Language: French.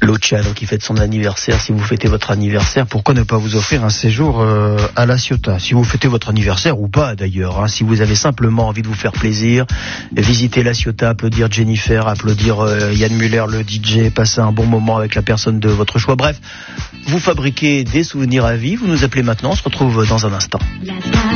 Luciano qui fête son anniversaire. Si vous fêtez votre anniversaire, pourquoi ne pas vous offrir un séjour à La Ciotat? Si vous fêtez votre anniversaire ou pas d'ailleurs, hein, si vous avez simplement envie de vous faire plaisir, visiter La Ciotat, applaudir Jennifer, applaudir Yann Muller, le DJ, passer un bon moment avec la personne de votre choix. Bref, vous fabriquez des souvenirs à vie. Vous nous appelez maintenant, on se retrouve dans un instant.